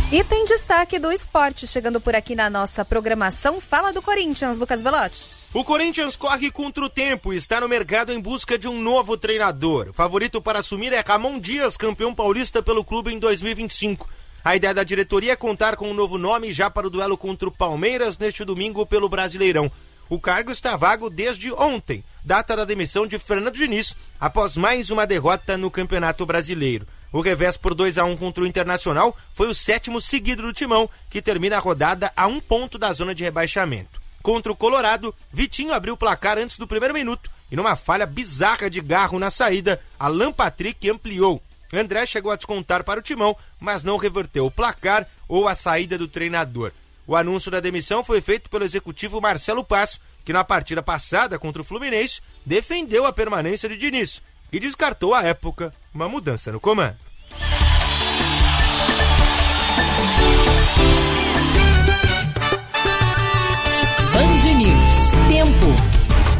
E tem destaque do esporte chegando por aqui na nossa programação. Fala do Corinthians, Lucas Belotti. O Corinthians corre contra o tempo e está no mercado em busca de um novo treinador. O favorito para assumir é Ramon Dias, campeão paulista pelo clube em 2025. A ideia da diretoria é contar com um novo nome já para o duelo contra o Palmeiras neste domingo pelo Brasileirão. O cargo está vago desde ontem, data da demissão de Fernando Diniz, após mais uma derrota no Campeonato Brasileiro. O revés por 2-1 contra o Internacional foi o 7º seguido do Timão, que termina a rodada a 1 ponto da zona de rebaixamento. Contra o Colorado, Vitinho abriu o placar antes do primeiro minuto e numa falha bizarra de Garro na saída, Alan Patrick ampliou. André chegou a descontar para o Timão, mas não reverteu o placar ou a saída do treinador. O anúncio da demissão foi feito pelo executivo Marcelo Passo, que na partida passada contra o Fluminense defendeu a permanência de Diniz e descartou à época uma mudança no comando. Band News. Tempo.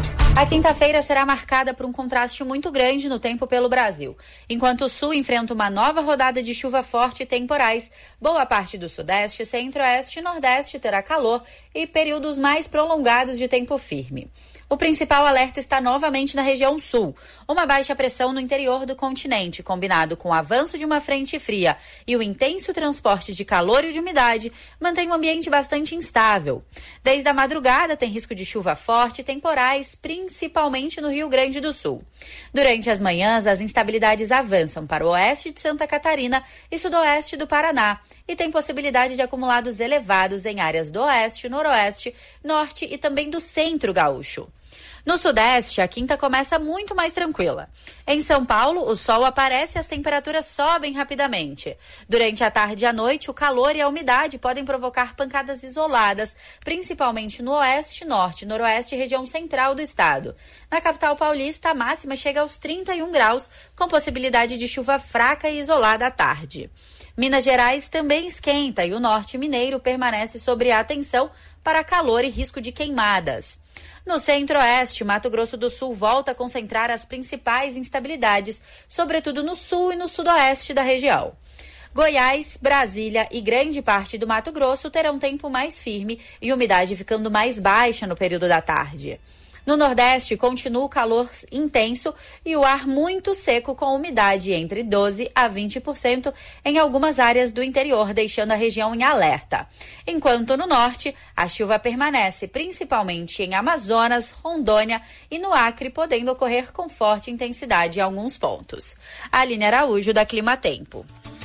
A quinta-feira será marcada por um contraste muito grande no tempo pelo Brasil. Enquanto o sul enfrenta uma nova rodada de chuva forte e temporais, boa parte do sudeste, centro-oeste e nordeste terá calor e períodos mais prolongados de tempo firme. O principal alerta está novamente na região sul. Uma baixa pressão no interior do continente, combinado com o avanço de uma frente fria e o intenso transporte de calor e de umidade, mantém o ambiente bastante instável. Desde a madrugada tem risco de chuva forte e temporais, principalmente no Rio Grande do Sul. Durante as manhãs, as instabilidades avançam para o oeste de Santa Catarina e sudoeste do Paraná, e tem possibilidade de acumulados elevados em áreas do oeste, noroeste, norte e também do centro gaúcho. No sudeste, a quinta começa muito mais tranquila. Em São Paulo, o sol aparece e as temperaturas sobem rapidamente. Durante a tarde e a noite, o calor e a umidade podem provocar pancadas isoladas, principalmente no oeste, norte, noroeste e região central do estado. Na capital paulista, a máxima chega aos 31 graus, com possibilidade de chuva fraca e isolada à tarde. Minas Gerais também esquenta e o norte mineiro permanece sob atenção para calor e risco de queimadas. No centro-oeste, Mato Grosso do Sul volta a concentrar as principais instabilidades, sobretudo no sul e no sudoeste da região. Goiás, Brasília e grande parte do Mato Grosso terão tempo mais firme e umidade ficando mais baixa no período da tarde. No Nordeste, continua o calor intenso e o ar muito seco com umidade entre 12% a 20% em algumas áreas do interior, deixando a região em alerta. Enquanto no Norte, a chuva permanece principalmente em Amazonas, Rondônia e no Acre, podendo ocorrer com forte intensidade em alguns pontos. Aline Araújo, da Clima Tempo.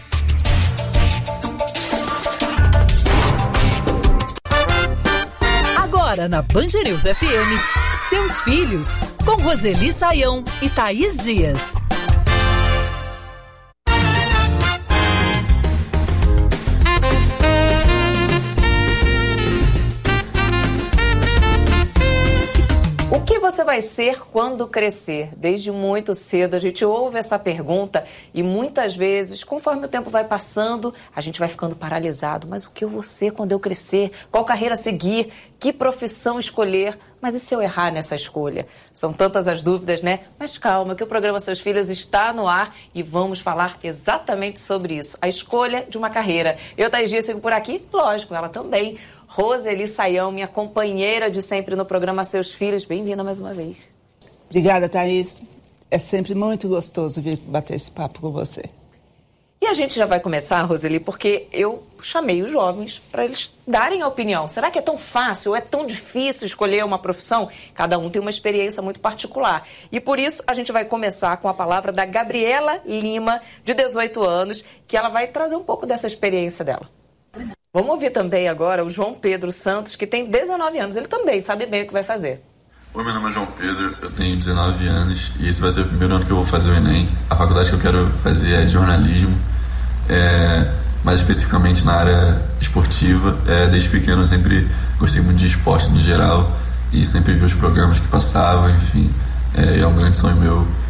Agora na Band News FM, Seus Filhos, com Roseli Saião e Thaís Dias. O que você vai ser quando crescer? Desde muito cedo a gente ouve essa pergunta e muitas vezes, conforme o tempo vai passando, a gente vai ficando paralisado. Mas o que eu vou ser quando eu crescer? Qual carreira seguir? Que profissão escolher? Mas e se eu errar nessa escolha? São tantas as dúvidas, né? Mas calma, que o programa Seus Filhos está no ar e vamos falar exatamente sobre isso. A escolha de uma carreira. Eu, Thaís Dias, sigo por aqui? Lógico, ela também. Roseli Saião, minha companheira de sempre no programa Seus Filhos. Bem-vinda mais uma vez. Obrigada, Thaís. É sempre muito gostoso vir bater esse papo com você. E a gente já vai começar, Roseli, porque eu chamei os jovens para eles darem a opinião. Será que é tão fácil ou é tão difícil escolher uma profissão? Cada um tem uma experiência muito particular. E por isso a gente vai começar com a palavra da Gabriela Lima, de 18 anos, que ela vai trazer um pouco dessa experiência dela. Vamos ouvir também agora o João Pedro Santos, que tem 19 anos. Ele também sabe bem o que vai fazer. Oi, meu nome é João Pedro, eu tenho 19 anos e esse vai ser o primeiro ano que eu vou fazer o Enem. A faculdade que eu quero fazer é de jornalismo, mais especificamente na área esportiva. Desde pequeno eu sempre gostei muito de esporte no geral e sempre vi os programas que passavam, enfim. É um grande sonho meu